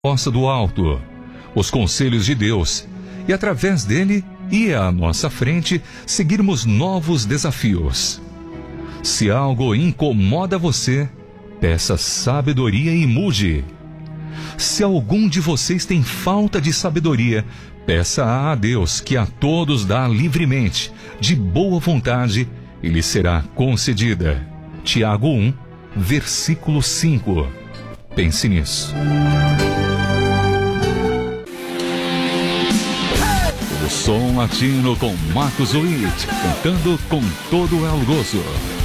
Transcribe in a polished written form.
resposta do alto, os conselhos de Deus, e através dele e à nossa frente seguirmos novos desafios. Se algo incomoda você, peça sabedoria e mude. Se algum de vocês tem falta de sabedoria, peça a Deus, que a todos dá livremente, de boa vontade, e lhe será concedida. Tiago 1, versículo 5. Pense nisso. O Som Latino com Marcos Witt, cantando com todo o gozo.